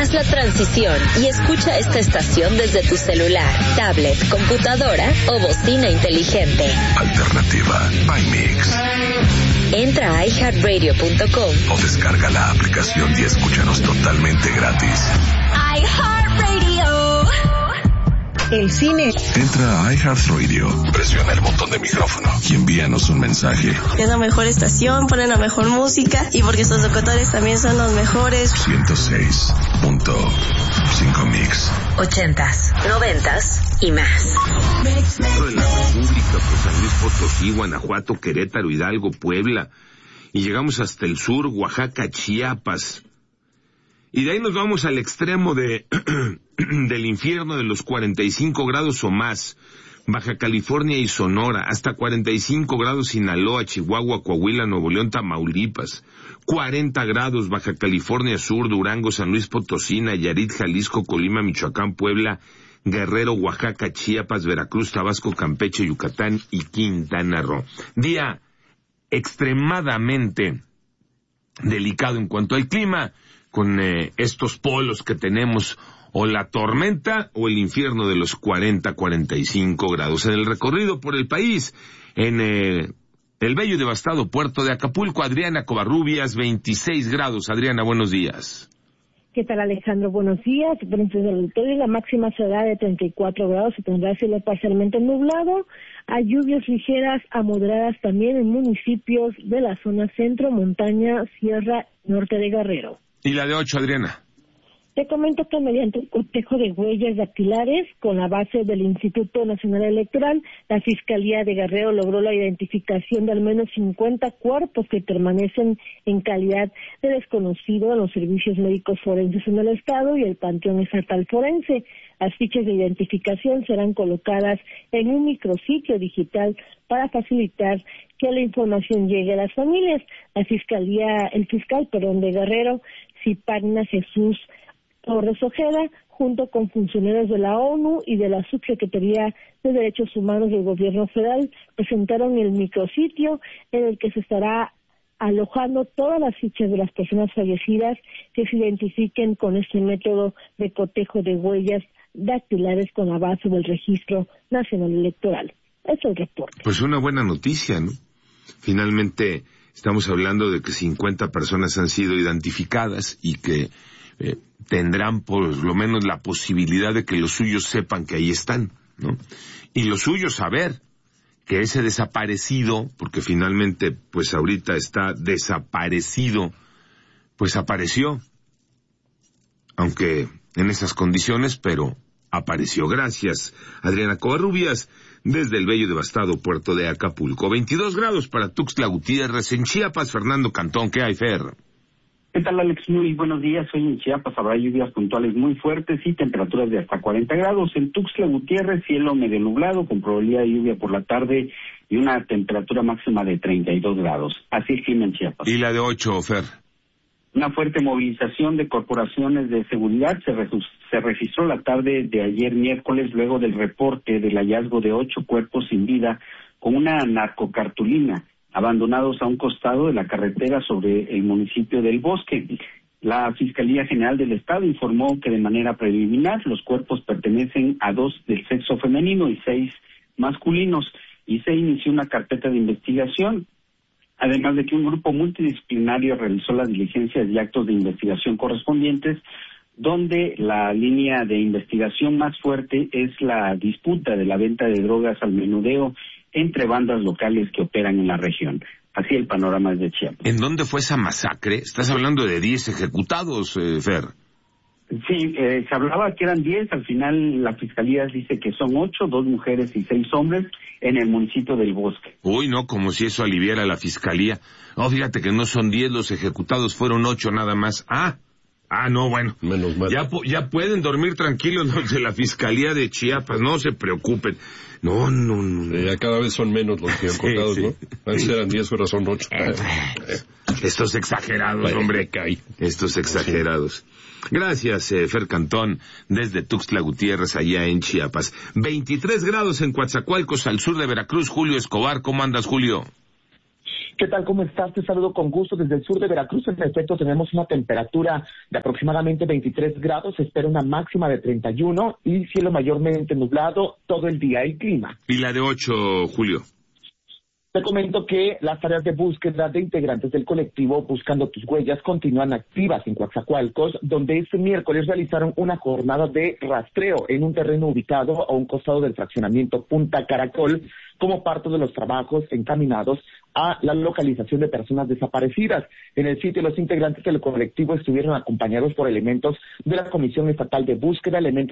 Haz la transición y escucha esta estación desde tu celular, tablet, computadora o bocina inteligente. Alternativa by Mix. Entra a iHeartRadio.com o descarga la aplicación y escúchanos totalmente gratis. iHeartRadio. El cine. Entra a iHeartRadio, presiona el botón de micrófono y envíanos un mensaje. Es la mejor estación, ponen la mejor música y porque estos locutores también son los mejores. 106.5 Mix. 80s, 90s y más. Dentro de la República, pues San Luis Potosí, Guanajuato, Querétaro, Hidalgo, Puebla, y llegamos hasta el sur, Oaxaca, Chiapas. Y de ahí nos vamos al extremo del infierno de los 45 grados o más. Baja California y Sonora, hasta 45 grados Sinaloa, Chihuahua, Coahuila, Nuevo León, Tamaulipas. 40 grados Baja California Sur, Durango, San Luis Potosí, Nayarit, Jalisco, Colima, Michoacán, Puebla, Guerrero, Oaxaca, Chiapas, Veracruz, Tabasco, Campeche, Yucatán y Quintana Roo. Día extremadamente delicado en cuanto al clima, con estos polos que tenemos, o la tormenta o el infierno de los 40-45 grados. En el recorrido por el país, en el bello y devastado puerto de Acapulco, Adriana Covarrubias, 26 grados. Adriana, buenos días. ¿Qué tal, Alejandro? Buenos días. Frente al auditorio, la máxima será de 34 grados y tendrá cielo parcialmente nublado. Hay lluvias ligeras a moderadas también en municipios de la zona centro, montaña, sierra, norte de Guerrero. ¿Y la de 8, Adriana? Te comento que mediante un cotejo de huellas dactilares con la base del Instituto Nacional Electoral, la Fiscalía de Guerrero logró la identificación de al menos 50 cuerpos que permanecen en calidad de desconocido en los servicios médicos forenses en el Estado y el Panteón Estatal Forense. Las fichas de identificación serán colocadas en un micrositio digital para facilitar que la información llegue a las familias. El fiscal de Guerrero, Cipagna Jesús Torres Ojeda, junto con funcionarios de la ONU y de la Subsecretaría de Derechos Humanos del Gobierno Federal, presentaron el micrositio en el que se estará alojando todas las fichas de las personas fallecidas que se identifiquen con este método de cotejo de huellas dactilares con la base del Registro Nacional Electoral. Eso es el reporte. Pues una buena noticia, ¿no? Finalmente estamos hablando de que 50 personas han sido identificadas y que tendrán por lo menos la posibilidad de que los suyos sepan que ahí están, ¿no? Y los suyos saber que ese desaparecido, porque finalmente pues ahorita está desaparecido, pues apareció, aunque en esas condiciones, pero apareció. Gracias, Adriana Covarrubias, desde el bello y devastado puerto de Acapulco. 22 grados para Tuxtla Gutiérrez. En Chiapas, Fernando Cantón, ¿qué hay, Fer? ¿Qué tal, Alex? Muy buenos días. Hoy en Chiapas habrá lluvias puntuales muy fuertes y temperaturas de hasta 40 grados. En Tuxtla Gutiérrez, cielo medio nublado, con probabilidad de lluvia por la tarde y una temperatura máxima de 32 grados. Así es clima en Chiapas. ¿Y la de 8, Fer? Una fuerte movilización de corporaciones de seguridad se registró la tarde de ayer miércoles, luego del reporte del hallazgo de 8 cuerpos sin vida con una narcocartulina, abandonados a un costado de la carretera sobre el municipio del Bosque. La Fiscalía General del Estado informó que de manera preliminar los cuerpos pertenecen a 2 del sexo femenino y 6 masculinos, y se inició una carpeta de investigación, además de que un grupo multidisciplinario realizó las diligencias y actos de investigación correspondientes, donde la línea de investigación más fuerte es la disputa de la venta de drogas al menudeo entre bandas locales que operan en la región. Así el panorama es de Chiapas. ¿En dónde fue esa masacre? Estás hablando de 10 ejecutados, Fer. Sí, se hablaba que eran 10, al final la Fiscalía dice que son 8, 2 mujeres y 6 hombres en el municipio del Bosque. Uy, no, como si eso aliviara a la Fiscalía. No, fíjate que no son 10 los ejecutados, fueron 8 nada más. No, bueno. Menos mal. Ya pueden dormir tranquilos los de la Fiscalía de Chiapas, no se preocupen. No. Ya cada vez son menos los ejecutados, sí. ¿No? Antes eran 10, ahora son 8. Estos exagerados, hombre. Estos exagerados. Gracias, Fer Cantón, desde Tuxtla Gutiérrez, allá en Chiapas. 23 grados en Coatzacoalcos, al sur de Veracruz. Julio Escobar, ¿cómo andas, Julio? ¿Qué tal? ¿Cómo estás? Te saludo con gusto desde el sur de Veracruz. En efecto, tenemos una temperatura de aproximadamente 23 grados. Se espera una máxima de 31 y cielo mayormente nublado todo el día. El clima. ¿Y la de 8, Julio? Te comento que las tareas de búsqueda de integrantes del colectivo Buscando Tus Huellas continúan activas en Coatzacoalcos, donde este miércoles realizaron una jornada de rastreo en un terreno ubicado a un costado del fraccionamiento Punta Caracol, como parte de los trabajos encaminados a la localización de personas desaparecidas. En el sitio, los integrantes del colectivo estuvieron acompañados por elementos de la Comisión Estatal de Búsqueda, elementos